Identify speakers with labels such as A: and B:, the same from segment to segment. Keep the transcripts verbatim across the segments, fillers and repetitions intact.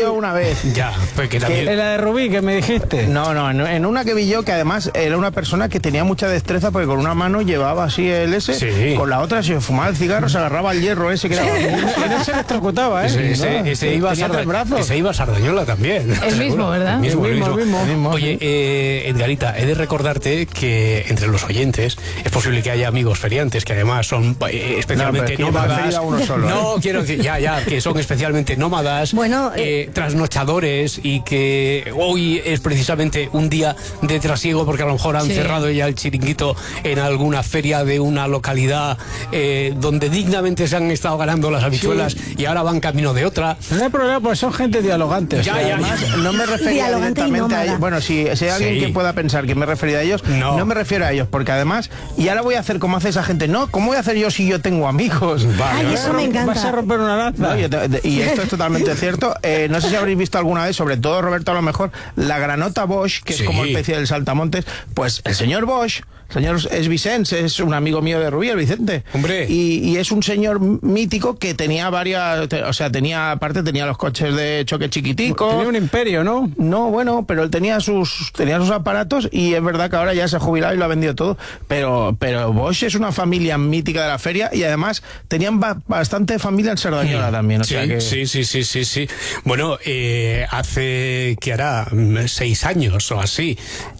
A: yo una vez.
B: Ya, pues que también...
C: ¿En la de Rubí que me dijiste?
A: No, no, en, en una que vi yo, que además era una persona que tenía mucha destreza porque con una mano llevaba así el ese,
B: sí.
A: con la otra se fumaba el cigarro, se agarraba el hierro ese que era...
C: En ese se electrocutaba, ¿eh?
B: Ese, ese,
A: No,
B: ese, iba a
A: tenía tres
B: Sarda-
A: brazos.
B: ese iba a Sardañola también.
D: El mismo, ¿verdad?
B: El mismo,
C: El
B: el
C: mismo,
B: mismo.
C: el mismo.
B: Oye, eh, Edgarita, he de recordarte que entre los oyentes es posible que haya amigos feriantes que además son eh, especialmente
A: No, pero es que yo me he
B: nómadas.
A: referido a uno solo,
B: No, quiero decir, ya, ya, que son especialmente nómadas,
E: Bueno,
B: eh,
E: eh,
B: trasnochadores y que hoy es precisamente un día de trasiego porque a lo mejor han
D: Sí.
B: cerrado ya el chiringuito en alguna feria de una localidad eh, donde dignamente se han estado ganando las habichuelas y ahora van camino de otra.
C: No hay problema, pues son gente dialogante.
B: Ya,
C: o sea,
B: ya,
A: Además, no me refería
E: Dialogante y
A: directamente a
E: nómada.
A: ellos. Bueno, si, si hay alguien
B: Sí.
A: que pueda pensar que me he referido a ellos,
B: No.
A: no. me refiero a ellos, porque además, y ahora voy a hacer como hace esa gente. No, ¿cómo voy a hacer yo si yo tengo amigos?
B: Vale,
E: Ay,
B: vale.
E: eso me encanta.
C: Vas a romper una lanza.
A: No, yo te- y esto es totalmente cierto. Eh, no sé si habréis visto alguna vez, sobre todo Roberto a lo mejor, la granota Bosch, que
B: Sí.
A: es como especie del saltamontes. Pues el señor Bosch, señor es Vicens, es un amigo mío de Rubí, el Vicente.
B: Hombre.
A: Y, y es un señor mítico que tenía varias, te- o sea, tenía, aparte tenía los coches de choque chiquiticos.
C: Tenía un imperio, ¿no?
A: No, bueno, pero él tenía sus tenía sus aparatos y es verdad que ahora ya se ha jubilado y lo ha vendido todo. Pero pero Bosch es una familia mítica de la feria y además tenían ba- bastante familia en Sardañola también. O
B: Sí,
A: sea que...
B: sí, sí, sí, sí, sí. Bueno, eh, hace que hará Mm, seis años o así.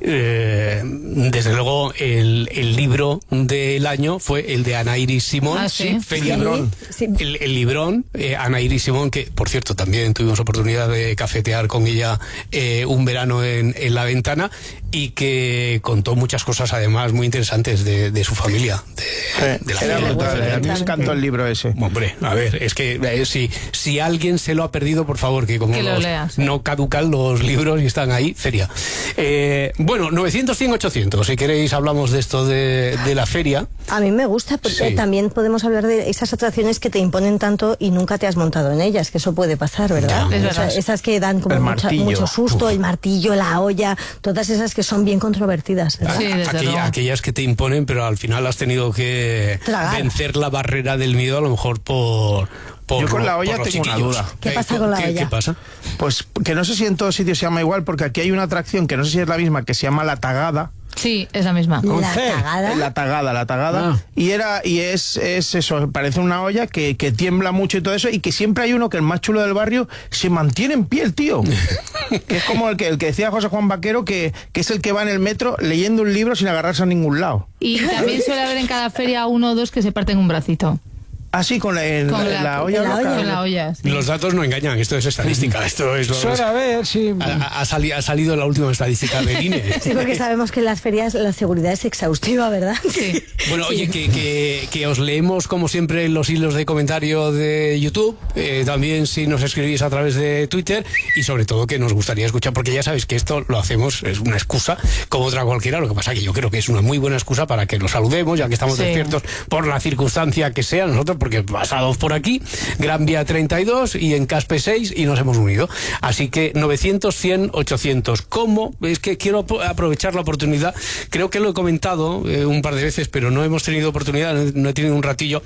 B: Eh, desde luego el, el libro del año fue el de Ana Iris Simón.
D: Ah, sí.
B: Feria.
E: Sí, sí.
B: El, el librón, eh, Ana Iris Simón, que por cierto también tuvimos oportunidad de cafetear con ella eh, un verano en, en La Ventana y que contó muchas cosas además muy interesantes de, de su familia, de,
A: Eh,
B: de la
A: era
B: feria.
A: brutal, eh, a mí me encantó el libro ese.
B: Hombre, a ver, es que eh, si, si alguien se lo ha perdido, por favor, que como
D: Que lo
B: los-
D: lea, sí.
B: no caducan los libros y están ahí, feria. Eh, bueno, novecientos, cien, ochocientos, si queréis hablamos de esto de, de la feria.
E: A mí me gusta, porque
B: Sí.
E: también podemos hablar de esas atracciones que te imponen tanto y nunca te has montado en ellas, que eso puede pasar, ¿verdad?
D: Ya. Es
E: O sea,
D: verdad.
E: esas que dan como
A: El
E: mucha-
A: martillo.
E: mucho susto, el martillo, la olla, todas esas que son bien controvertidas, ¿verdad?
D: Sí, desde
B: Aquella-
D: luego.
B: aquellas que te imponen, pero al final has tenido que
E: Tragar.
B: vencer la barrera del miedo, a lo mejor por... por
A: Yo con la
B: por
A: olla
B: los
A: tengo una
B: chiquillos.
A: duda.
E: ¿Qué
B: Eh,
E: pasa con la
B: ¿qué-
E: olla?
B: ¿Qué pasa?
A: Pues que no sé si en todos sitios se llama igual, porque aquí hay una atracción que no sé si es la misma, que se llama La Tagada.
D: Sí, es la misma.
C: Con
E: La
C: C.
E: cagada.
A: La tagada, la tagada.
C: Ah.
A: Y era, y es, es eso, parece una olla que, que tiembla mucho y todo eso, y que siempre hay uno que el más chulo del barrio se mantiene en pie el tío. Que es como el que, el que decía José Juan Vaquero, que, que es el que va en el metro leyendo un libro sin agarrarse a ningún lado.
D: Y también suele haber en cada feria uno o dos que se parten un bracito.
A: Así con la, en-
D: Con
A: en
D: la-
A: la olla.
E: con la
A: loca.
E: olla.
D: Con la olla. sí.
B: Los datos no engañan, esto es estadística, esto es... lo-
C: Suele haber, sí.
B: ha, ha sali- ha salido la última estadística del I N E.
E: Sí, porque sabemos que en las ferias la seguridad es exhaustiva, ¿verdad?
D: Sí.
B: Bueno, oye, que, que, que os leemos como siempre en los hilos de comentario de YouTube, eh, también si nos escribís a través de Twitter y sobre todo que nos gustaría escuchar, porque ya sabéis que esto lo hacemos, es una excusa como otra cualquiera, lo que pasa que yo creo que es una muy buena excusa para que nos saludemos, ya que estamos
D: Sí.
B: despiertos por la circunstancia que sea, nosotros porque pasados por aquí, Gran Vía treinta y dos y en Caspe seis y nos hemos unido. Así que novecientos, cien, ochocientos. ¿Cómo? Es que quiero ap- aprovechar la oportunidad, creo que lo he comentado eh, un par de veces, pero no hemos tenido oportunidad, no, no he tenido un ratillo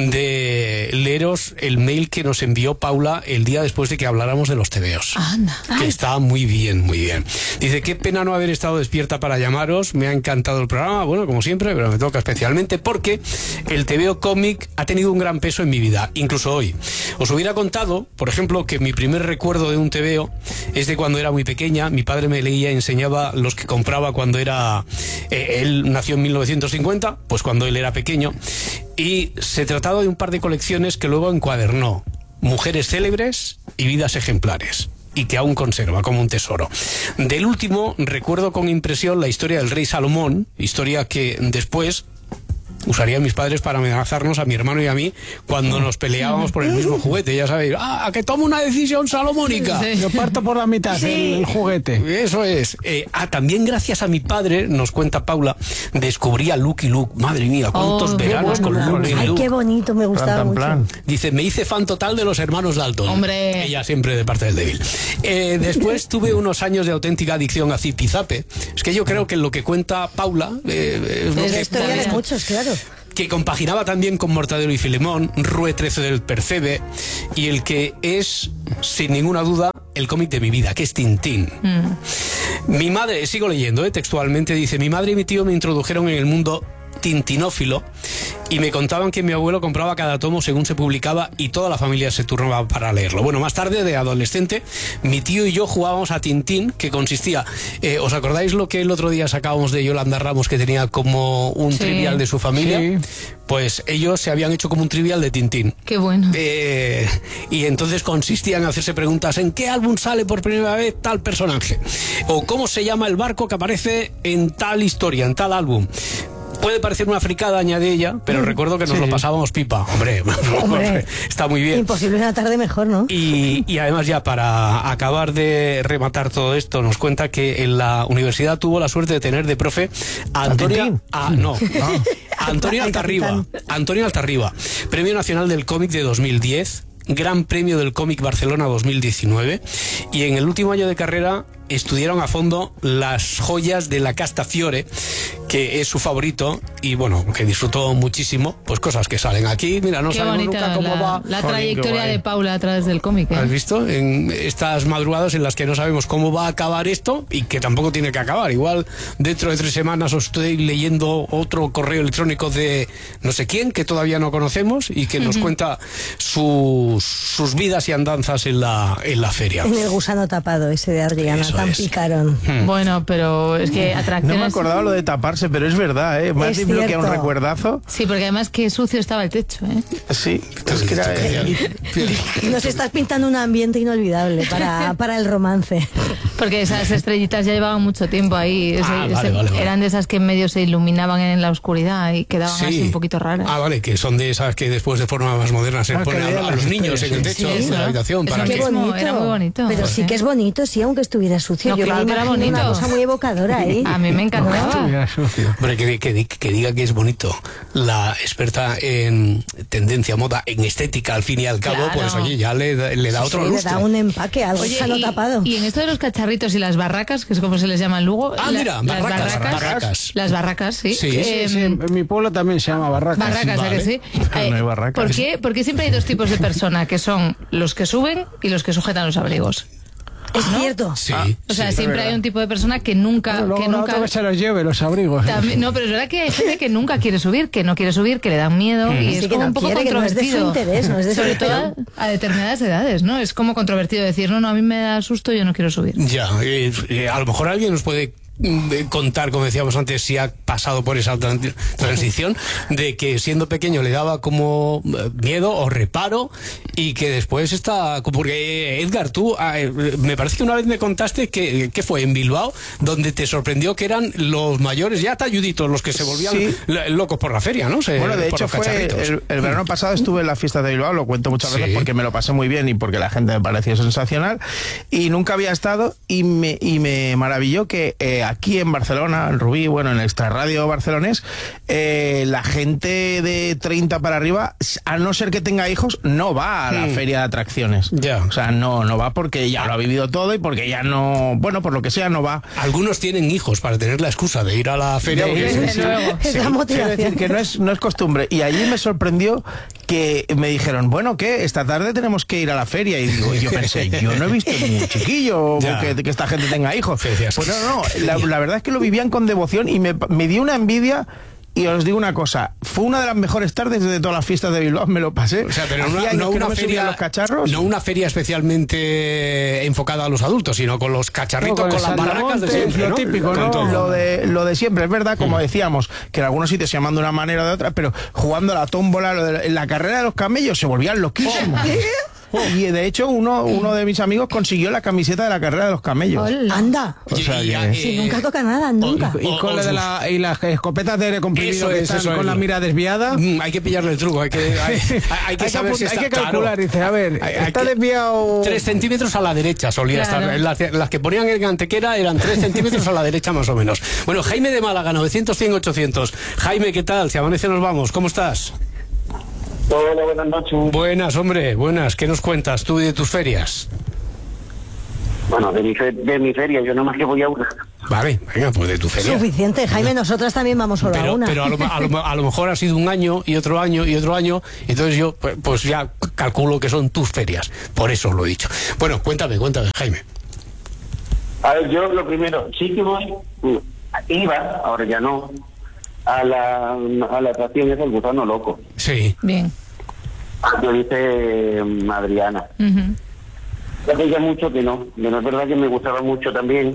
B: de leeros el mail que nos envió Paula el día después de que habláramos de los tebeos.
D: Anda.
B: Que está muy bien, muy bien. Dice, qué pena no haber estado despierta para llamaros, me ha encantado el programa, bueno, como siempre, pero me toca especialmente porque el tebeo cómic ha tenido un gran peso en mi vida, incluso hoy. Os hubiera contado, por ejemplo, que mi primer recuerdo de un tebeo es de cuando era muy pequeña, mi padre me leía y enseñaba los que compraba cuando era... Eh, él nació en mil novecientos cincuenta, pues cuando él era pequeño, y se trataba de un par de colecciones que luego encuadernó. Mujeres célebres y vidas ejemplares, y que aún conserva como un tesoro. Del último recuerdo con impresión la historia del rey Salomón, historia que después usarían mis padres para amenazarnos a mi hermano y a mí cuando nos peleábamos por el mismo juguete, ya sabéis, ah, a que tome una decisión salomónica.
D: Sí.
C: Yo parto por la mitad el, el juguete.
B: Eso es. Eh, ah, también gracias a mi padre, nos cuenta Paula, descubrí a Lucky Luke. Madre mía, cuántos
D: Oh, qué
B: veranos con
D: bueno.
B: Lucky
E: Ay,
B: Luke.
E: qué bonito, me gustaba
A: Plan,
E: mucho.
A: plan.
B: Dice, me hice fan total de los hermanos Dalton.
D: Hombre.
B: Ella siempre de parte del débil. Eh, después tuve unos años de auténtica adicción a Zipizape. Es que yo creo que lo que cuenta Paula eh, es lo
E: Es la
B: que-
E: historia de muchos, claro.
B: que compaginaba también con Mortadelo y Filemón, Rue trece del Percebe, y el que es, sin ninguna duda, el cómic de mi vida, que es Tintín. Mm. Mi madre, sigo leyendo, ¿eh? textualmente, dice: mi madre y mi tío me introdujeron en el mundo tintinófilo y me contaban que mi abuelo compraba cada tomo según se publicaba y toda la familia se turnaba para leerlo. Bueno, más tarde, de adolescente, mi tío y yo jugábamos a Tintín, que consistía, eh, ¿os acordáis lo que el otro día sacábamos de Yolanda Ramos, que tenía como un sí. trivial de su familia? Sí. Pues ellos se habían hecho como un trivial de Tintín.
D: Qué bueno.
B: Eh, y entonces consistía en hacerse preguntas: ¿en qué álbum sale por primera vez tal personaje? O ¿cómo se llama el barco que aparece en tal historia, en tal álbum? Puede parecer una fricada, añade ella, pero mm, recuerdo que nos sí. lo pasábamos pipa. Hombre, hombre, está muy bien.
E: Imposible una tarde mejor, ¿no?
B: Y, y además, ya para acabar de rematar todo esto, nos cuenta que en la universidad tuvo la suerte de tener de profe a Antonio... A, no, a Antonio Altarriba. Antonio Altarriba, Premio Nacional del Cómic de dos mil diez, Gran Premio del Cómic Barcelona dos mil diecinueve, y en el último año de carrera estudiaron a fondo las joyas de la Castafiore, que es su favorito, y bueno, que disfrutó muchísimo, pues cosas que salen aquí. Mira, no
D: qué
B: sabemos nunca cómo
D: la,
B: va
D: la trayectoria de Paula a través del cómic, ¿eh?
B: ¿Has visto? En estas madrugadas en las que no sabemos cómo va a acabar esto, y que tampoco tiene que acabar. Igual dentro de tres semanas os estoy leyendo otro correo electrónico de no sé quién, que todavía no conocemos, y que nos uh-huh. cuenta sus, sus vidas y andanzas en la, en la feria.
E: En el gusano tapado ese de Adriana, tan picarón.
B: Hmm.
D: Bueno, pero es que atracciones...
A: No me acordaba lo de taparse, pero es verdad, ¿eh? Más desbloquea un recuerdazo.
D: Sí, porque además qué sucio estaba el techo, ¿eh?
A: Sí, es que era...
E: Nos estás pintando un ambiente inolvidable para, para el romance.
D: Porque esas estrellitas ya llevaban mucho tiempo ahí.
B: Ah,
D: ese,
B: vale,
D: ese,
B: vale, vale.
D: Eran de esas que en medio se iluminaban en la oscuridad y quedaban
B: sí.
D: así un poquito raras.
B: Ah, vale, que son de esas que después de forma más moderna se ah, ponen a, a los niños en el techo
E: sí,
B: de la habitación.
D: Eso
B: para
D: que... bonito. Era muy bonito.
E: Pero sí que es bonito, sí, aunque estuviera sucio.
D: No,
E: yo
D: claro que era bonito.
E: Una cosa muy evocadora ahí.
D: A mí me encantaba.
B: Hombre, que, que, que diga que es bonito la experta en tendencia, moda, en estética, al fin y al cabo, claro. pues oye, ya le, le da
E: sí,
B: otro
E: sí,
B: lustro.
E: Le da un empaque, algo
D: oye,
E: sano
D: y,
E: tapado.
D: Y en esto de los cacharritos y las barracas, que es como se les llama en Lugo.
B: Ah,
D: la,
B: mira,
D: las
B: barracas,
D: barracas,
B: barracas.
D: Las barracas, sí.
B: Sí,
D: eh,
C: sí, sí, en mi pueblo también se llama barracas.
D: Barracas,
B: vale.
D: ¿a que sí?
A: Eh, no hay barracas.
D: ¿Por qué? Porque siempre hay dos tipos de personas, que son los que suben y los que sujetan los abrigos.
E: Es
D: ¿no?
E: cierto.
B: Sí.
D: Ah, o sea,
B: sí,
D: siempre hay un tipo de persona que nunca...
C: Bueno, luego
D: que nunca
C: que se los lleve, los abrigos.
D: También, no, pero es verdad que hay gente que nunca quiere subir, que no quiere subir, que le dan miedo mm. y
E: sí,
D: es
E: que
D: como
E: no
D: un poco
E: quiere,
D: controvertido.
E: Que no es de su interés, no es de
D: sobre
E: su
D: todo a, a determinadas edades, ¿no? Es como controvertido decir, no, no, a mí me da susto, yo no quiero subir.
B: Ya, eh, eh, a lo mejor alguien nos puede de contar, como decíamos antes, si ha pasado por esa tran- transición de que siendo pequeño le daba como miedo o reparo y que después está... Porque Edgar, tú eh, me parece que una vez me contaste que, que fue en Bilbao donde te sorprendió que eran los mayores ya talluditos los que se volvían sí. locos por la feria, ¿no? Se,
A: bueno, de hecho fue el, el verano pasado estuve en la fiesta de Bilbao, lo cuento muchas veces sí. porque me lo pasé muy bien y porque la gente me pareció sensacional y nunca había estado y me, y me maravilló que eh, aquí en Barcelona, en Rubí, bueno, en el extrarradio barcelonés, eh, la gente de treinta para arriba, a no ser que tenga hijos, no va a la sí. feria de atracciones.
B: Ya.
A: O sea, no, no va porque ya lo ha vivido todo y porque ya no, bueno, por lo que sea, no va.
B: Algunos tienen hijos para tener la excusa de ir a la feria.
A: De,
B: porque...
A: sí, sí, es la motivación. Quiero decir que no es, no es costumbre. Y allí me sorprendió que me dijeron, bueno, ¿qué? Esta tarde tenemos que ir a la feria. Y digo, yo pensé, yo no he visto ni un chiquillo que, que esta gente tenga hijos. Pues no, no, la, la verdad es que lo vivían con devoción y me, me dio una envidia. Y os digo una cosa, fue una de las mejores tardes de todas las fiestas de Bilbao, me lo pasé.
B: O sea, pero una, no, una
A: no
B: feria,
A: los cacharros.
B: No una feria especialmente enfocada a los adultos, sino con los cacharritos, no, con, con las barracas de siempre,
C: lo
B: ¿no?
C: típico, ¿no?
A: Lo de, lo de siempre, es verdad, como decíamos, que en algunos sitios se llaman de una manera o de otra, pero jugando a la tómbola, lo de, en la carrera de los camellos se volvían loquísimos. Y de hecho uno, uno de mis amigos consiguió la camiseta de la carrera de los camellos.
E: Hola. Anda.
A: O sea,
B: y,
A: que...
B: eh,
E: si nunca toca nada, nunca.
C: Y, y con la de la, y las escopetas de aire comprimido que
B: es,
C: están con es. la mira desviada.
B: Mm, hay que pillarle el truco, hay que, hay, hay que
C: hay
B: saber
C: que,
B: si está,
C: hay que calcular,
B: claro.
C: dice, a ver,
B: hay,
C: está
B: hay que,
C: desviado...
B: Tres centímetros a la derecha solía claro. estar. Las, las que ponían en Antequera eran tres centímetros a la derecha más o menos. Bueno, Jaime de Málaga, novecientos, cien, ochocientos. Jaime, ¿qué tal? Si amanece nos vamos. ¿Cómo estás?
F: Hola, buenas noches.
B: Buenas, hombre, buenas. ¿Qué nos cuentas tú de tus ferias?
F: Bueno, de mi, fe, de mi feria, yo nomás que voy a una.
B: Vale, venga, pues de tu feria.
E: Suficiente, Jaime, nosotras también vamos solo a
B: Pero,
E: una.
B: pero a, lo, a, lo, a lo mejor ha sido un año y otro año y otro año, entonces yo pues, pues ya calculo que son tus ferias, por eso lo he dicho. Bueno, cuéntame, cuéntame, Jaime.
F: A ver, yo lo primero, sí que voy, iba, ahora ya no, a la, a la atracción esa, el gusano loco.
B: Sí.
D: Bien.
F: Yo dice um, Adriana.
D: Ujú.
F: Hace ya mucho que no, que no es verdad que me gustaba mucho también.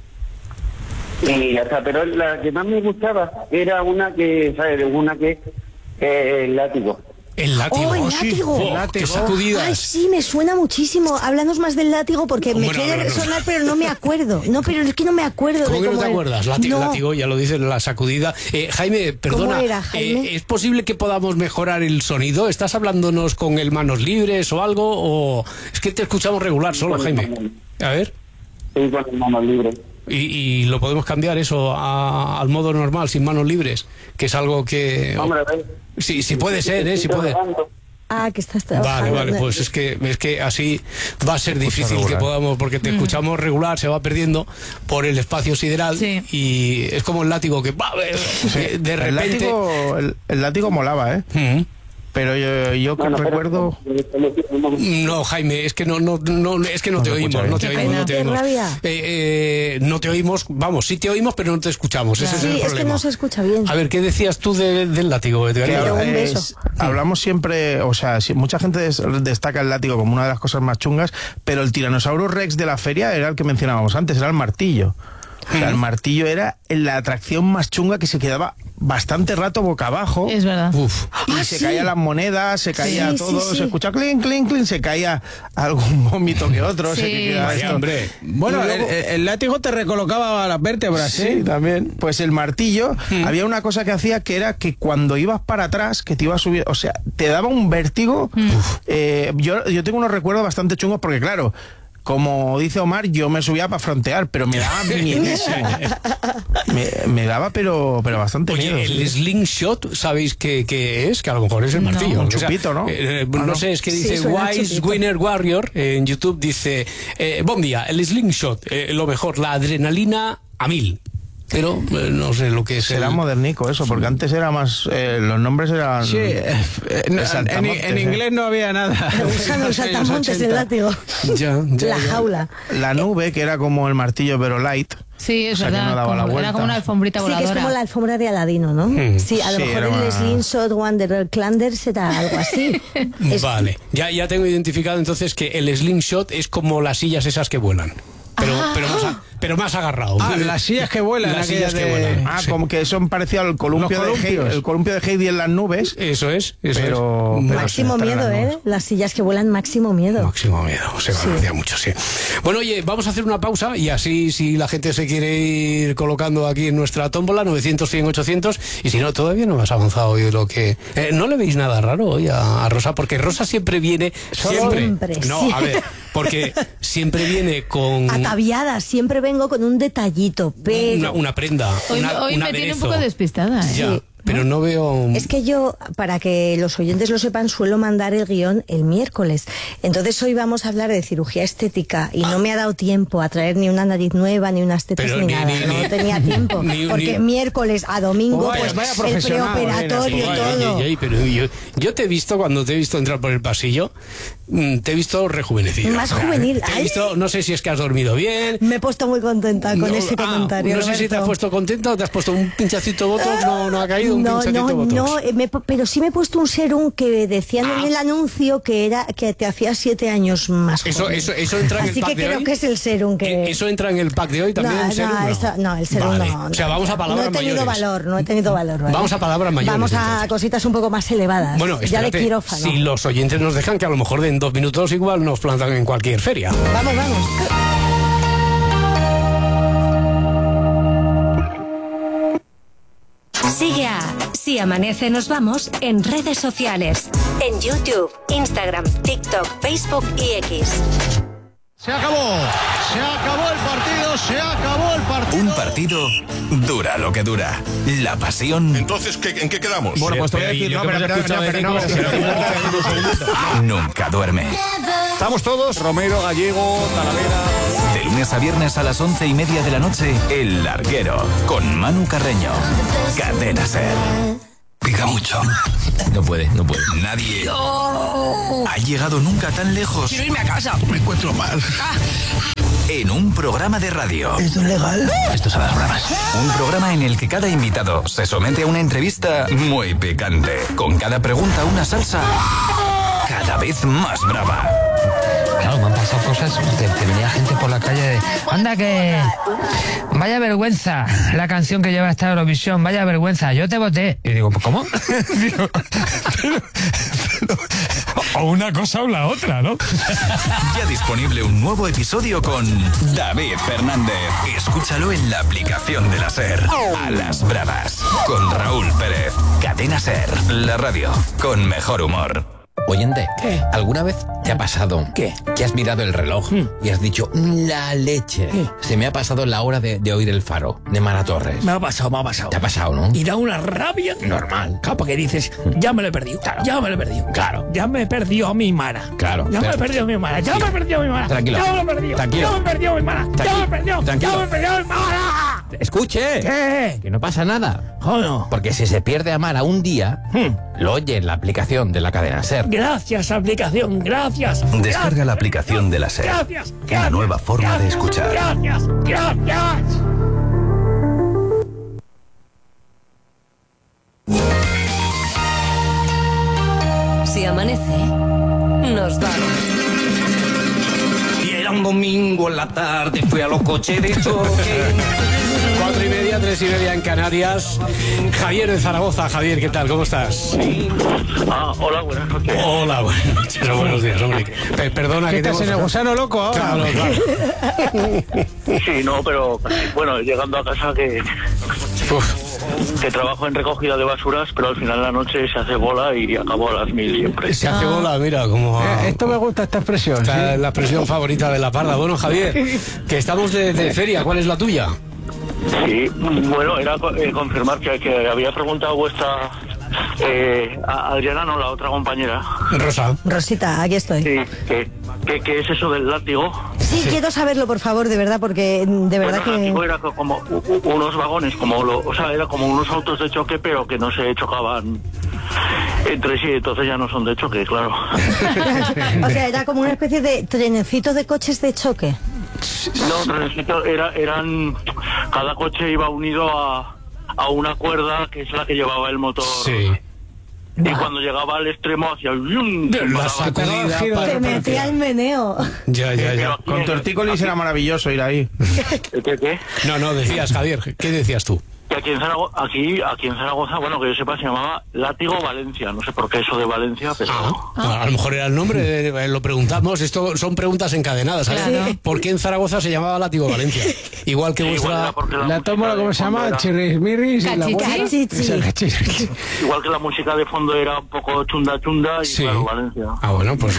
F: Y ya está, pero la que más me gustaba era una que, ¿sabes? Una que, eh, el látigo.
B: El látigo.
E: ¡Oh, el
B: sí.
E: látigo!
B: Oh,
C: Látigo.
B: ¡Qué sacudidas!
E: Ay, sí, me suena muchísimo. Háblanos más del látigo porque me
B: Bueno,
E: quiere
B: no, no, no.
E: sonar, pero no me acuerdo. No, pero es que no me acuerdo.
B: ¿Cómo
E: de
B: que no
E: cómo
B: te
E: era.
B: acuerdas? Látigo,
E: No.
B: látigo, ya lo dices, la sacudida. Eh, Jaime, perdona,
E: era, Jaime?
B: eh, ¿es posible que podamos mejorar el sonido? ¿Estás hablándonos con el manos libres o algo? ¿O es que te escuchamos regular solo, Jaime? A ver.
F: Sí, con las manos libres.
B: Y, y lo podemos cambiar eso a- al modo normal, sin manos libres, que es algo que...
F: Hombre, a ver.
B: Sí, sí puede ser, ¿eh? Sí puede.
F: trabajando.
E: Ah, que estás trabajando.
B: Vale, vale,
E: ¿no?
B: pues es que es que así va a ser difícil que
A: regular.
B: podamos, porque te escuchamos regular, se va perdiendo por el espacio sideral
D: Sí.
B: y es como el látigo que va, eh, de
A: El
B: repente...
A: látigo, el, el látigo molaba, ¿eh?
B: Mm.
A: Pero yo, yo que
F: Bueno, pero-
A: recuerdo...
B: No, Jaime, es que no, no, no, es que no,
A: No
B: te
A: se
B: oímos,
A: escucha
B: no
A: bien.
B: te
D: Qué
B: oímos,
D: pena.
B: no te
E: Qué
B: oímos.
E: rabia.
B: Eh, eh, no te oímos, vamos, sí te oímos, pero no te escuchamos. Ese
E: Sí,
B: es el
E: es que
B: problema.
E: no se escucha bien.
B: A ver, ¿qué decías tú de- del látigo? Edgar?
A: Que
E: Pero
A: ahora
E: un beso.
A: es- hablamos siempre, o sea, si- mucha gente des- destaca el látigo como una de las cosas más chungas, pero el Tyrannosaurus Rex de la feria era el que mencionábamos antes, era el martillo. O sea, el martillo era la atracción más chunga que se quedaba bastante rato boca abajo.
D: Es verdad.
B: Uf.
A: Y
E: Ah,
A: se
E: sí.
A: caían las monedas, se caía
E: Sí,
A: todo,
E: sí, sí.
A: se escuchaba clink, clink, clink, se caía algún vómito que otro.
D: Sí.
A: Se quedaba
B: Vaya,
A: esto.
B: hombre.
C: Bueno,
A: Y
C: el,
A: luego-
C: el- el látigo te recolocaba las vértebras,
A: Sí,
C: ¿eh?
A: también. Pues el martillo, había una cosa que hacía que era que cuando ibas para atrás, que te ibas a subir, o sea, te daba un vértigo. Eh, yo, yo tengo unos recuerdos bastante chungos porque, claro, como dice Omar, yo me subía para frontear, pero me daba miedísimo. me, me daba, pero, pero bastante
B: Oye,
A: miedo.
B: el
A: sí.
B: slingshot, ¿sabéis qué, qué es? Que a lo mejor es el
D: No.
B: martillo.
A: Un
B: O sea,
A: chupito, ¿no?
B: eh, eh,
A: Ah,
B: no
A: no.
B: sé, es que
E: Sí,
B: dice
E: suena a
B: Wise
E: chupito.
B: Winner Warrior eh, en YouTube, dice, eh, buen día, el slingshot, eh, lo mejor, la adrenalina a mil. Pero eh, no sé lo que es
A: Será
B: el...
A: modernico eso, porque antes era más... eh, los nombres eran...
C: Sí, eh, eh, no, en,
A: saltamontes,
C: en
A: eh.
C: inglés no había nada.
E: Me gustan los saltamontes, el látigo.
B: Ya, ya,
E: La
B: ya.
E: jaula.
A: La nube, que era como el martillo, pero light.
D: Sí, es
A: O sea, que
D: verdad.
A: no daba la
D: como-
A: vuelta.
D: era como una alfombrita
E: Sí, que es
D: voladora.
E: como la alfombra de Aladino, ¿no? Sí, a lo
A: Sí,
E: mejor
A: era
E: el
A: una-
E: Slingshot Wanderer Clander será algo así. Es-
B: Vale, ya, ya tengo identificado entonces que el slingshot es como las sillas esas que vuelan. Pero, pero, más, a- pero más agarrado.
C: Ah, las sillas que vuelan,
B: Las
C: aquellas
B: sillas que
C: de-
B: vuelan.
A: Ah,
B: Sí.
A: como que son parecidos al columpio
C: Los
A: de Heidi,
C: columpios.
A: el columpio de Heidi en las nubes.
B: Eso es, eso
A: Pero-
B: es.
A: pero
E: Máximo
A: sí,
E: miedo,
A: estarán
E: ¿eh?
A: nuevos.
E: Las sillas que vuelan, máximo miedo.
B: Máximo miedo, se conocía mucho, sí. Bueno, oye, vamos a hacer una pausa y así si la gente se quiere ir colocando aquí en nuestra tómbola, novecientos, cien, ochocientos, y si no, todavía no has avanzado hoy de lo que... Eh, ¿No le veis nada raro hoy a, a Rosa? Porque Rosa siempre viene... Siempre.
E: Siempre,
B: No,
E: sí.
B: a ver, porque siempre viene con
E: Ataviada, siempre vengo con un detallito, pero...
B: una, una prenda,
D: Hoy,
B: una,
D: hoy
B: un
D: me tiene un
B: aderezo.
D: poco despistada. ¿eh?
B: Ya, pero no veo...
E: Es que yo, para que los oyentes lo sepan, suelo mandar el guión el miércoles. Entonces hoy vamos a hablar de cirugía estética y no me ha dado tiempo a traer ni una nariz nueva, ni unas tetas,
B: Pero
E: ni,
B: ni-
E: nada.
B: ni-
E: no
B: ni-
E: tenía tiempo.
B: ni-
E: porque
B: ni-
E: miércoles a domingo,
C: Vaya,
E: pues
C: vaya
E: el
C: profesional,
E: preoperatorio y
B: Oye,
E: todo.
B: oye, oye, pero yo, yo te he visto, cuando te he visto entrar por el pasillo, mm, te he visto rejuvenecido.
E: Más juvenil.
B: Te he
E: Ay.
B: visto, no sé si es que has dormido bien.
E: Me he puesto muy contenta con
B: No,
E: ese
B: ah,
E: comentario.
B: No sé si te has
E: Roberto.
B: puesto contento o te has puesto un pinchacito Botox, no, no ha caído un
E: No,
B: pinchacito
E: no,
B: Botox.
E: no, eh, me he pu- pero sí me he puesto un serum que decían
B: Ah.
E: en el anuncio que era que te hacía siete años más
B: Eso,
E: joven.
B: eso, eso entra en
E: Así
B: el pack
E: que
B: de
E: creo
B: hoy.
E: que es el serum que...
B: Eh, Eso entra en el pack de hoy también.
E: no,
B: ¿en serio?
E: no, eso- no, el serum
B: Vale.
E: no.
B: O sea,
E: no,
B: vamos a palabras
E: No he tenido
B: mayores.
E: valor, no he tenido valor. ¿vale?
B: Vamos a palabras mayores,
E: Vamos a
B: entonces.
E: cositas un poco más elevadas.
B: Bueno,
E: ya de
B: espérate,
E: quirófano.
B: si los oyentes nos dejan, que a lo mejor en dos minutos igual nos plantan en cualquier feria.
E: Vamos, vamos.
G: Sigue a Si Amanece Nos Vamos en redes sociales. En YouTube, Instagram, TikTok, Facebook y X.
H: Se acabó, se acabó el partido, se acabó el partido.
I: Un partido dura lo que dura. La pasión
J: Entonces, ¿qué, ¿en qué quedamos?
C: Bueno, pues te voy a decir, no, pero, pero, pero, pero, no, pero-
I: nunca duerme.
H: Estamos todos, Romero, Gallego, Talavera.
I: De De lunes a viernes a las once y media de la noche, El Larguero, con Manu Carreño. Cadena SER. Pica mucho.
J: No puede, no puede.
I: Nadie ha llegado nunca tan lejos.
J: Quiero irme a casa. Me encuentro mal.
I: En un programa de radio.
J: ¿Esto es legal? Esto son las bravas.
I: Un programa en el que cada invitado se somete a una entrevista muy picante. Con cada pregunta una salsa cada vez más brava.
K: Claro, me han pasado cosas, te, te venía gente por la calle de... Anda que... Vaya vergüenza la canción que lleva esta Eurovisión, vaya vergüenza, yo te voté. Y digo, ¿cómo? Digo, pero, pero, o una cosa o la otra, ¿no?
I: Ya disponible un nuevo episodio con David Fernández. Escúchalo en la aplicación de la SER. A las bravas, con Raúl Pérez. Cadena SER, la radio con mejor humor.
J: Oyente,
K: ¿qué?
J: ¿Alguna vez te ha pasado
K: ¿Qué?
J: que has mirado el reloj
K: ¿Mm?
J: y has dicho, la leche?
K: ¿Qué?
J: Se me ha pasado la hora de, de oír el faro de Mara Torres.
K: Me ha pasado, me ha pasado.
J: ¿Te ha pasado, no?
K: Y da una rabia normal. Claro, porque dices, ya me lo he perdido. Claro. Ya me lo he perdido.
J: Claro.
K: Ya me he perdido a mi Mara.
J: Claro.
K: Ya
J: pero...
K: me he perdido a mi Mara. Ya
J: Sí.
K: me he perdido a mi Mara.
J: Tranquilo.
K: Ya me lo he perdido.
J: Tranquilo.
K: Ya me he perdido a mi Mara.
J: Tranquilo.
K: Ya me he perdido.
J: Tranquilo.
K: Ya me he perdido a mi Mara.
J: Escuche.
K: ¿Qué?
J: Que no pasa nada.
K: Joder.
J: Porque si se pierde a Mara un día,
K: Hmm.
J: lo oye en la aplicación de la cadena SER.
K: Gracias, aplicación. Gracias.
I: Descarga
K: Gracias.
I: la aplicación de la SER.
K: Gracias.
I: La
K: Gracias.
I: nueva forma de
K: Gracias.
I: escuchar.
K: Gracias. Gracias.
G: Si amanece, nos vamos.
L: Y era un domingo en la tarde, fui a los coches de choque.
B: Cuatro y media, tres y media en Canarias. Javier de Zaragoza. Javier, ¿qué tal? ¿Cómo estás?
M: Ah, hola, buenas noches.
B: Hola, buenas noches. Buenos días, hombre. Pe- Perdona
C: ¿Qué
B: que te
C: estás en el
B: hemos-
C: gusano loco ahora?
B: Claro, claro.
M: Sí, no, pero bueno, llegando a casa que,
B: Uf,
M: que trabajo en recogida de basuras, pero al final de la noche se hace bola y acabo a las mil siempre.
B: se hace bola, mira, como...
C: Eh, Esto me gusta, esta expresión.
B: Esta
C: ¿sí?
B: es la expresión favorita de la parda. Bueno, Javier, que estamos de, de feria. ¿Cuál es la tuya?
M: Sí, bueno, era eh, confirmar que, que había preguntado vuestra eh, a Adriana, no, la otra compañera.
B: Rosa.
E: Rosita, aquí estoy.
M: Sí, que, que, que es eso del látigo.
E: Sí, quiero saberlo, por favor, de verdad, porque de verdad
M: Bueno, el látigo
E: que...
M: era co- como u- u- unos vagones, como lo, o sea, era como unos autos de choque, pero que no se chocaban entre sí, entonces ya no son de choque, claro.
E: O sea, era como una especie de trenecito de coches de choque.
M: No, trenecito, era, eran, cada coche iba unido a, a una cuerda que es la que llevaba el motor.
B: Sí.
M: Y cuando llegaba al extremo hacía el yum, se
B: La
M: paraba.
B: sacudida
C: giro
B: para-
E: Te metía el meneo.
B: Ya, ya, ya.
A: Con tortícolis era maravilloso ir ahí.
M: ¿Qué, qué?
B: No, no, decías, Javier, ¿qué decías tú?
M: Que aquí en Zaragoza, aquí, aquí en Zaragoza, bueno, que yo sepa, se llamaba Látigo Valencia. No sé por qué eso de Valencia, pero...
B: Ah, a lo mejor era el nombre, eh, lo preguntamos. Esto son preguntas encadenadas, ¿sabes?
E: Claro.
B: ¿Por qué en Zaragoza se llamaba Látigo Valencia? Igual que
M: Sí, igual
B: vuestra...
M: era porque la,
C: La
M: música
C: tómbola,
M: de
C: ¿cómo se
M: fondo
C: llama?
M: era-
C: Chirrismirris y la
D: Cachichi.
C: buena.
E: Cachichi.
C: Esa, cachichi.
M: Igual que la música de fondo era un poco chunda chunda y
B: Sí.
M: claro, Valencia.
B: Ah, bueno, pues...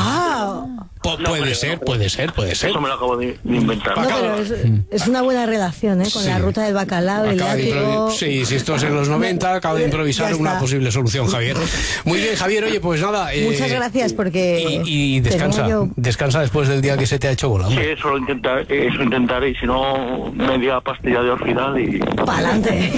E: Ah,
B: Po-
M: No,
B: puede
M: pero-
B: ser, puede ser, puede ser.
M: Eso me lo acabo de, de inventar.
E: no, pero es, es una buena relación, ¿eh? Con
B: Sí.
E: la ruta del bacalao, el
B: Acaba de
E: látigo...
B: improvi- Sí, si esto es en los noventa, acabo de improvisar
E: Ya
B: una
E: está.
B: posible solución, Javier. Muy bien, Javier, oye, pues nada... eh,
E: Muchas gracias, porque...
B: Y, y descansa,
E: tenía yo-
B: descansa después del día que se te ha hecho bola,
M: Sí,
B: hombre.
M: eso lo intentar, eso intentaré y si no, media pastilla de orfidal y...
E: Pa'lante.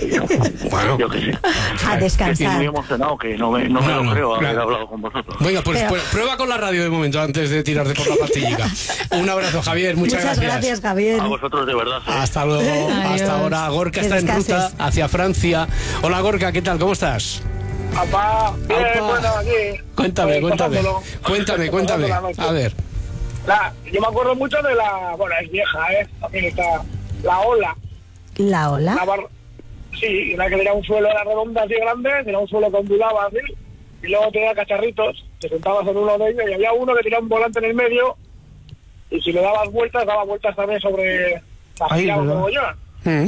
B: Bueno.
M: Yo qué sé.
E: A
M: Estoy
E: descansar.
M: muy emocionado, que no me, no me
B: No,
M: lo
B: no,
M: creo haber
B: claro.
M: hablado con vosotros.
B: Venga, pues,
E: Pero-
B: pues prueba con la radio de momento antes de tirarte por la pastillica. Un abrazo, Javier, muchas,
E: Muchas gracias, Javier.
M: A vosotros de verdad. ¿eh?
B: Hasta luego,
E: Adiós.
B: hasta ahora. Gorka
E: Que
B: está en ruta
E: descanses.
B: hacia Francia. Hola, Gorka, ¿qué tal? ¿Cómo estás?
N: Apá, bien,
B: Apa.
N: bueno, aquí.
B: Cuéntame,
N: Pues,
B: cuéntame.
N: pasándolo.
B: Cuéntame, cuéntame.
N: Pasando la noche.
B: A ver.
N: La- yo me acuerdo mucho de la... Bueno, es vieja, ¿eh? También está... La ola.
E: ¿La ola?
N: La bar- sí, una que tenía un suelo, era redonda así grande, tenía un suelo que ondulaba así, y luego tenía cacharritos, te sentabas en uno de ellos, y había uno que tenía un volante en el medio, y si le dabas vueltas, daba vueltas también sobre la
A: Ay,
N: gira o
A: ¿verdad?
N: como yo.
B: Mm.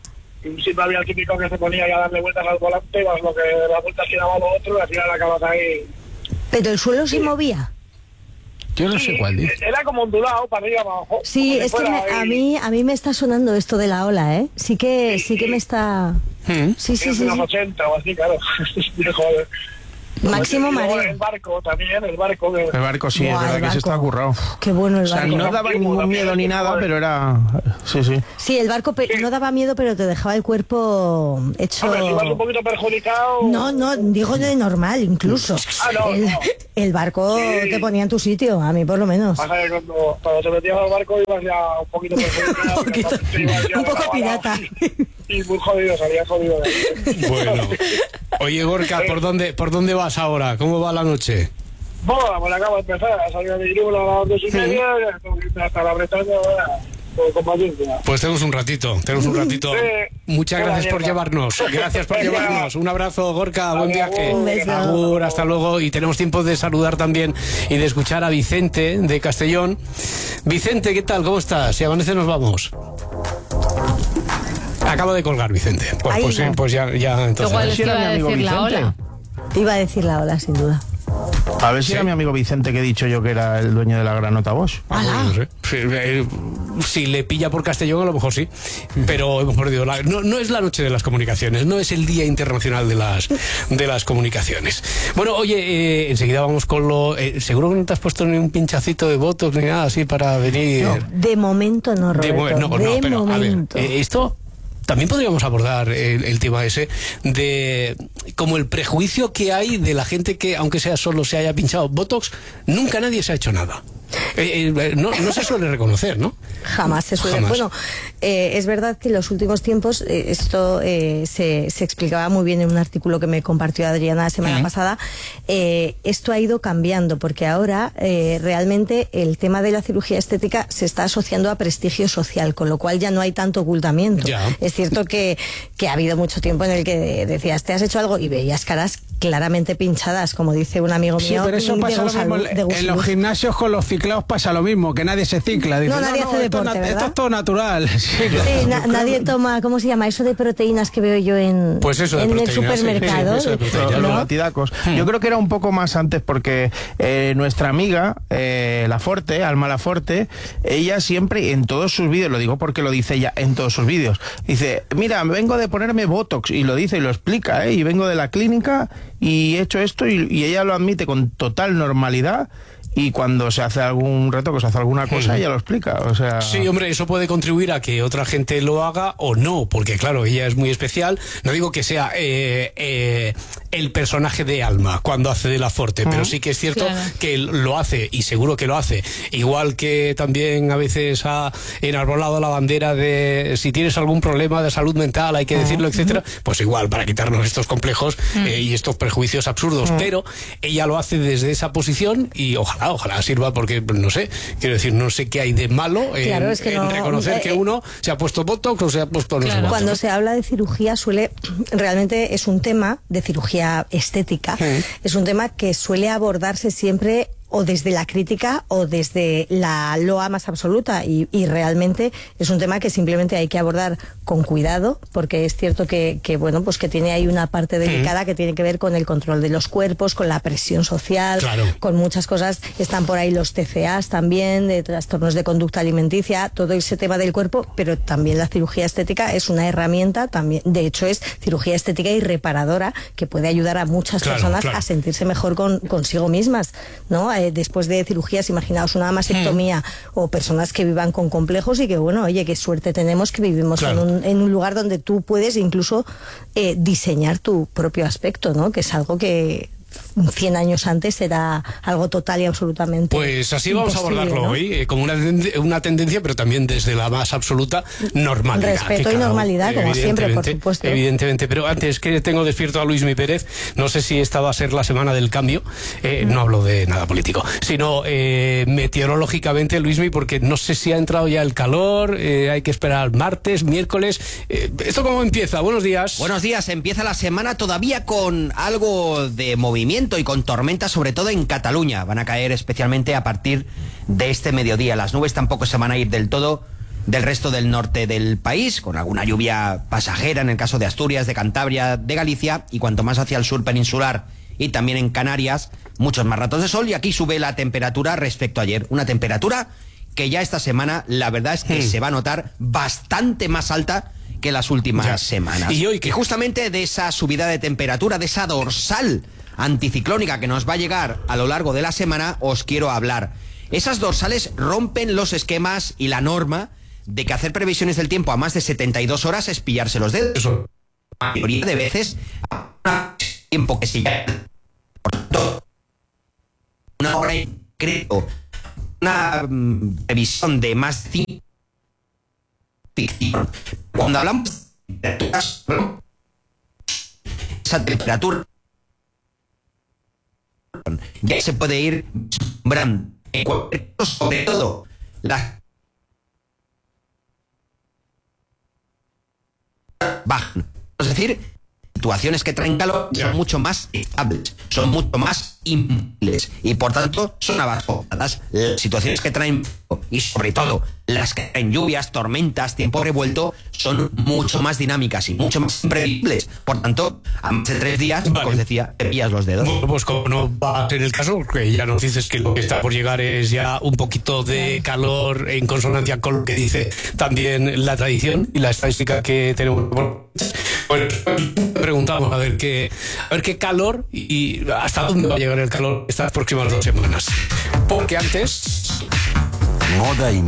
N: Y siempre había el típico que se ponía ya a darle vueltas al volante, más lo que las vueltas que daba lo otro, y al final acabas ahí...
E: Pero el suelo se movía.
C: Yo no
N: Sí,
C: sé cuál dice.
N: Era como ondulado, para arriba, para abajo.
E: Sí,
N: como si
E: es que
N: fuera
E: me-
N: ahí-
E: a mí a mí me está sonando esto de la ola, ¿eh? Sí que sí que me está...
B: Mm.
E: Sí, sí,
N: Es
E: sí.
N: de los
E: sí.
N: ochenta o así, claro. Viejo,
E: Máximo
N: Y luego
E: mareo.
N: el barco también, el barco. Que...
A: El barco sí,
E: Buah,
A: es verdad
E: el
A: que se
E: barco.
A: está currado.
E: Qué bueno el
A: O sea,
E: barco.
A: no daba ningún miedo ni nada, pero era... Sí, sí.
E: Sí, el barco pe- no daba miedo, pero te dejaba el cuerpo hecho...
N: Hombre, si vas un poquito perjudicado...
E: No, no, digo de normal incluso.
N: Ah, no,
E: el,
N: no.
E: el barco
N: Sí.
E: te ponía en tu sitio, a mí por lo menos.
N: Pasa que cuando, cuando te metías al barco ibas ya un poquito perjudicado.
E: Un poquito-
N: te ibas ya
E: un poco
N: de la
E: pirata.
N: Y muy jodido, salías jodido de ahí.
B: Bueno. Oye, Gorka, ¿por dónde, ¿por dónde vas ahora? ¿Cómo va la noche?
N: Bueno, pues acabo de empezar, salí de Irún a las dos y media, hasta la Bretaña, bueno, con paciencia.
B: Pues tenemos un ratito, tenemos un ratito.
N: Sí.
B: Muchas
N: Buena
B: gracias por
N: mierda.
B: llevarnos. Gracias por
N: Venga.
B: llevarnos. Un abrazo, Gorka. Buen viaje.
E: Un beso.
B: Agur, hasta luego. Y tenemos tiempo de saludar también y de escuchar a Vicente de Castellón. Vicente, ¿qué tal? ¿Cómo estás? Si amanece nos vamos. Acabo de colgar, Vicente. Pues,
E: Ahí
B: pues, sí,
E: va.
B: pues ya, ya entonces.
D: Igual es
A: si
D: que
A: era
D: iba a
A: mi amigo
D: decir la
A: Vicente.
D: ola.
E: Iba a decir la ola, sin duda.
A: A ver si
B: Sí.
A: era mi amigo Vicente que he dicho yo que era el dueño de la granota Bosch.
B: Ah, bueno, no sé. Sí, eh, si le pilla por Castellón, a lo mejor sí. Pero hemos perdido la. No, no es la noche de las comunicaciones, no es el Día Internacional de las, de las Comunicaciones. Bueno, oye, eh, enseguida vamos con lo. Eh, seguro que no te has puesto ni un pinchacito de botox ni nada así para venir.
E: No, de momento no,
B: De
E: Roberto.
B: mo- no,
E: de
B: no, pero
E: momento.
B: a ver, eh, esto también podríamos abordar el, el tema ese de como el prejuicio que hay de la gente que, aunque sea solo se haya pinchado Botox, nunca nadie se ha hecho nada. Eh, eh, no, no se suele reconocer, ¿no?
E: Jamás se suele.
B: Jamás.
E: Bueno, eh, es verdad que en los últimos tiempos eh, esto eh, se, se explicaba muy bien en un artículo que me compartió Adriana la semana
B: Ujú.
E: pasada. Eh, esto ha ido cambiando porque ahora eh, realmente el tema de la cirugía estética se está asociando a prestigio social, con lo cual ya no hay tanto ocultamiento.
B: Ya.
E: Es cierto que, que ha habido mucho tiempo en el que decías, ¿te has hecho algo? Y veías caras claramente pinchadas, como dice un amigo mío.
C: Sí, pero eso
E: de
C: pasa lo
E: Gusalud-
C: mismo
E: de
C: en los
E: Gusalud.
C: gimnasios con los ciclados pasa lo mismo, que nadie se cicla. Dice,
E: No, nadie hace
C: esto,
E: deporte,
C: es na-
E: ¿verdad?
C: esto es todo natural. Sí,
E: Sí, na- nadie toma, ¿cómo se llama? Eso de proteínas que veo yo en,
B: Pues eso de
E: en el
B: proteínas, sí,
E: supermercado.
B: sí, eso de proteínas.
A: Los
E: ¿no?
A: latidacos. Yo creo que era un poco más antes porque eh, nuestra amiga, eh, Laforte, Alma Laforte, ella siempre en todos sus vídeos, lo digo porque lo dice ella en todos sus vídeos, dice, mira, vengo de ponerme Botox, y lo dice y lo explica, ¿eh? Y vengo de la clínica y he hecho esto, y, y ella lo admite con total normalidad. Y cuando se hace algún retoque, se hace alguna cosa, ella lo explica. O sea...
B: Sí, hombre, eso puede contribuir a que otra gente lo haga o no, porque claro, ella es muy especial. No digo que sea eh, eh, el personaje de Alma cuando hace de Laforte, pero sí que es cierto
D: Claro.
B: que lo hace, y seguro que lo hace. Igual que también a veces ha enarbolado la bandera de si tienes algún problema de salud mental hay que decirlo, etcétera, pues igual, para quitarnos estos complejos eh, y estos prejuicios absurdos. Pero ella lo hace desde esa posición y ojalá, ojalá sirva, porque no sé, quiero decir, no sé qué hay de malo en,
E: Claro, es que
B: en
E: no-
B: reconocer
E: eh,
B: que uno se ha puesto Botox o se ha puesto no sé
D: Claro.
B: cuánto.
E: Cuando se habla de cirugía suele, realmente es un tema de cirugía estética,
B: Sí.
E: es un tema que suele abordarse siempre o desde la crítica o desde la loa más absoluta, y, y realmente es un tema que simplemente hay que abordar con cuidado, porque es cierto que, que bueno, pues que tiene ahí una parte delicada que tiene que ver con el control de los cuerpos, con la presión social,
B: Claro.
E: con muchas cosas. Están por ahí los T C As también, de trastornos de conducta alimenticia, todo ese tema del cuerpo, pero también la cirugía estética es una herramienta, también, de hecho es cirugía estética y reparadora, que puede ayudar a muchas
B: Claro,
E: personas
B: claro.
E: a sentirse mejor con, consigo mismas, ¿no? Eh, después de cirugías, imaginaos una mastectomía o personas que vivan con complejos y que, bueno, oye, qué suerte tenemos que vivimos
B: Claro.
E: en, un, en un lugar donde tú puedes incluso eh, diseñar tu propio aspecto, ¿no? Que es algo que cien años antes era algo total y absolutamente
B: Pues así vamos a
E: imposible,
B: abordarlo
E: ¿no?
B: hoy, eh, como una, tenden- una tendencia, pero también desde la más absoluta normalidad.
E: Respeto
B: que
E: y
B: cada-
E: normalidad, como siempre, por
B: evidentemente,
E: supuesto.
B: Evidentemente, pero antes que tengo despierto a Luismi Pérez, no sé si esta va a ser la semana del cambio, eh, no hablo de nada político, sino eh, meteorológicamente, Luismi, porque no sé si ha entrado ya el calor, eh, hay que esperar martes, miércoles. Eh, ¿Esto cómo empieza? Buenos días.
O: Buenos días, empieza la semana todavía con algo de movimiento y con tormentas, sobre todo en Cataluña. Van a caer especialmente a partir de este mediodía. Las nubes tampoco se van a ir del todo del resto del norte del país, con alguna lluvia pasajera en el caso de Asturias, de Cantabria, de Galicia, y cuanto más hacia el sur peninsular y también en Canarias, muchos más ratos de sol, y aquí sube la temperatura respecto a ayer. Una temperatura que ya esta semana, la verdad es que
B: Hmm.
O: se va a notar bastante más alta que las últimas
B: Ya.
O: semanas.
B: Y hoy que-
O: justamente de esa subida de temperatura, de esa dorsal anticiclónica que nos va a llegar a lo largo de la semana, os quiero hablar. Esas dorsales rompen los esquemas y la norma de que hacer previsiones del tiempo a más de setenta y dos horas es pillarse los dedos. La mayoría de veces, a tiempo que sigue. Por tanto, una hora en concreto, una mm, previsión de más de cinco. Cuando hablamos de temperaturas, esa temperatura ya se puede ir vislumbrando, sobre todo las bajan. Es decir, situaciones que traen calor son mucho más estables, son mucho más imposibles y por tanto son abajonadas. Las situaciones que traen y sobre todo las que traen lluvias, tormentas, tiempo revuelto son mucho más dinámicas y mucho más imprevisibles. Por tanto, a más de tres días, vale, como os decía, te pillas los dedos.
B: Bueno, pues como no va a ser el caso, que ya nos dices que lo que está por llegar es ya un poquito de calor en consonancia con lo que dice también la tradición y la estadística que tenemos. Pues preguntamos a ver qué, a ver qué calor y hasta dónde va a llegar el calor estas próximas dos semanas. Porque antes...
P: Moda y